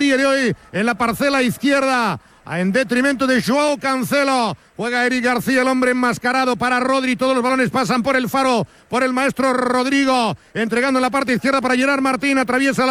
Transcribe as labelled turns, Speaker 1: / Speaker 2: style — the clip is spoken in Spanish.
Speaker 1: día de hoy en la parcela izquierda, en detrimento de Joao Cancelo. Juega Eric García, el hombre enmascarado para Rodri. Todos los balones pasan por el faro, por el maestro Rodrigo, entregando en la parte izquierda para Gerard Martín. Atraviesa la